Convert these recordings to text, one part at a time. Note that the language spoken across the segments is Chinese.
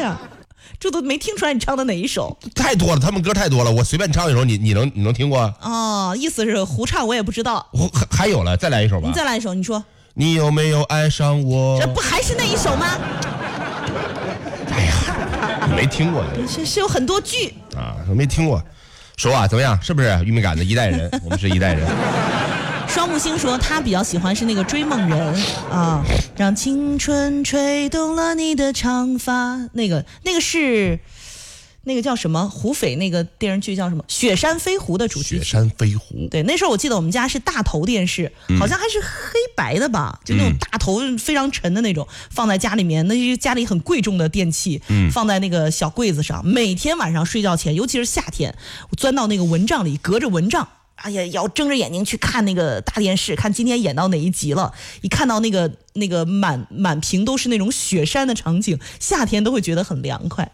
呀？这都没听出来你唱的哪一首？ 太多了，他们歌太多了，我随便唱一首，你能听过？ 哦，意思是胡唱，我也不知道。 还有了，再来一首吧。 你再来一首，你说。 你有没有爱上我？ 这不还是那一首吗？ 哎呀，没听过的。 是有很多句啊，我没听过。说啊，怎么样？是不是玉米杆子一代人？我们是一代人。 双木星说他比较喜欢是那个追梦人啊，让青春吹动了你的长发，那个是那个叫什么胡斐那个电视剧叫什么雪山飞狐的主题曲。 雪山飞狐。 对，那时候我记得我们家是大头电视，好像还是黑白的吧，就那种大头非常沉的那种，放在家里面，那是家里很贵重的电器，放在那个小柜子上，每天晚上睡觉前，尤其是夏天，我钻到那个蚊帐里，隔着蚊帐，哎呀，要睁着眼睛去看那个大电视，看今天演到哪一集了。一看到那个满屏都是那种雪山的场景，夏天都会觉得很凉快。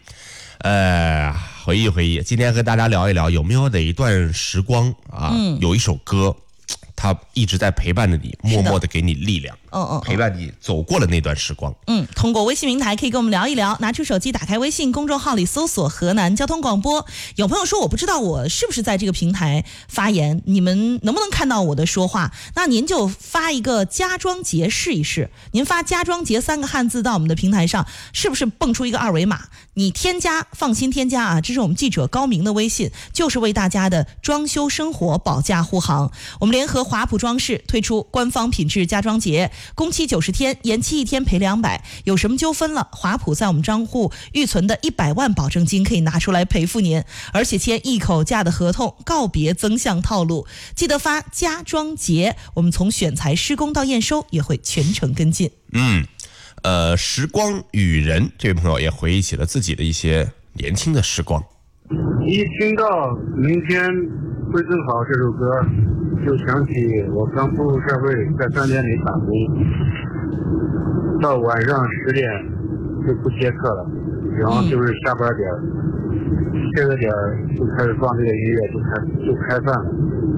回忆回忆，今天和大家聊一聊，有没有哪一段时光啊，有一首歌，它一直在陪伴着你，默默的给你力量。陪伴你走过了那段时光。 通过微信平台可以跟我们聊一聊，拿出手机打开微信公众号里搜索河南交通广播。有朋友说我不知道我是不是在这个平台发言，你们能不能看到我的说话？那您就发一个家庄节试一试，您发家庄节3个汉字到我们的平台上，是不是蹦出一个二维码？你添加，放心添加啊，这是我们记者高明的微信，就是为大家的装修生活保驾护航。我们联合华普装饰推出官方品质家装节，工期90天，延期1天赔200，有什么纠纷了，华普在我们账户预存的100万保证金可以拿出来赔付您，而且签一口价的合同，告别增项套路。记得发家装节，我们从选材施工到验收也会全程跟进。 时光与人，这位朋友也回忆起了自己的一些年轻的时光。 一听到明天会更好这首歌，就想起我刚步入社会，在饭店里打工，到晚上10点就不接客了，然后就是下班点，这个点就开始放这个音乐，就开饭了。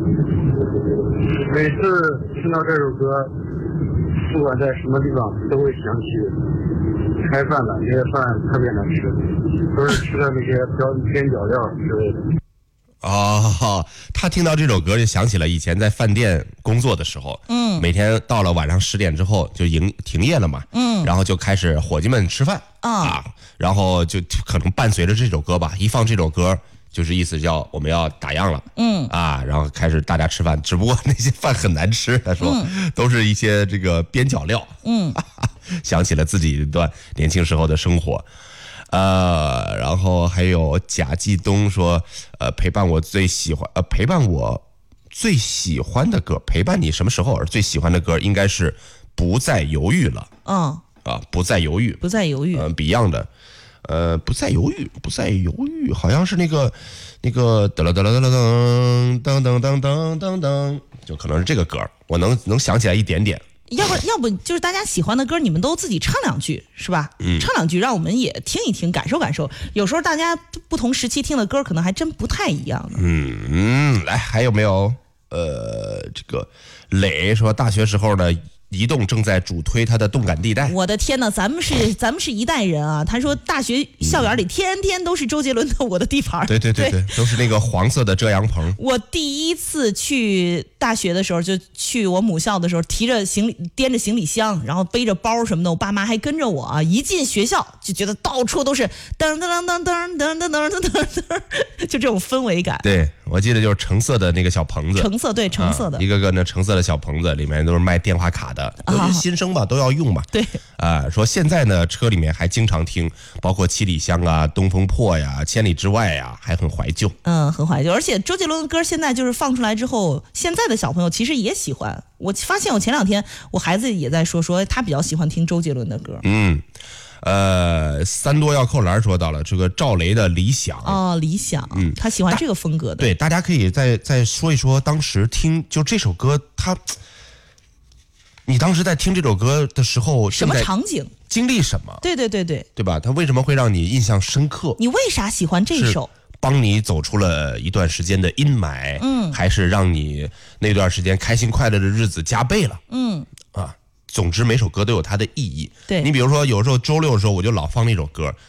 每次听到这首歌，不管在什么地方都会想起开饭了，这些饭特别难吃，都是吃的那些边角料之类的。 他听到这首歌就想起了以前在饭店工作的时候，每天到了晚上10点之后就停业了嘛，然后就开始伙计们吃饭然后就可能伴随着这首歌吧，一放这首歌就是意思叫我们要打烊了，然后开始大家吃饭，只不过那些饭很难吃，他说都是一些这个边角料，想起了自己一段年轻时候的生活。然后还有贾继东说，陪伴我最喜欢的歌，陪伴你什么时候？而最喜欢的歌应该是不再犹豫了。不再犹豫，Beyond 的，不再犹豫，好像是那个噔了噔了噔了噔噔噔噔噔噔，就可能是这个歌，我能想起来一点点。 要不就是大家喜欢的歌，你们都自己唱2句，是吧？唱2句，让我们也听一听，感受感受。有时候大家不同时期听的歌，可能还真不太一样呢。 来，还有没有？这个磊说，大学时候呢，移动正在主推它的动感地带。 我的天哪，咱们是一代人啊！他说大学校园里天天都是周杰伦的《我的地盘》。 对，都是那个黄色的遮阳棚。 我第一次去大学的时候，就去我母校的时候，掂着行李箱，然后背着包什么的，我爸妈还跟着我啊。一进学校就觉得到处都是噔噔噔噔噔噔噔噔噔噔，就这种氛围感。 对，我记得就是橙色的那个小棚子， 橙色的， 一个个那橙色的小棚子里面都是卖电话卡的，都是新生吧，都要用嘛。 对， 说现在呢，车里面还经常听，包括七里香啊、东风破呀、千里之外呀，还很怀旧。 很怀旧，而且周杰伦的歌现在就是放出来之后，现在的小朋友其实也喜欢。我发现我前2天我孩子也在说他比较喜欢听周杰伦的歌。 三多要扣篮说到了这个赵雷的理想理想，他喜欢这个风格的。 对，大家可以再说一说当时听就这首歌，你当时在听这首歌的时候， 什么场景， 经历什么？对吧？它为什么会让你印象深刻？ 你为啥喜欢这首？ 帮你走出了一段时间的阴霾，还是让你那段时间开心快乐的日子加倍了？总之每首歌都有它的意义。 对， 你比如说有时候周六的时候我就老放那首歌，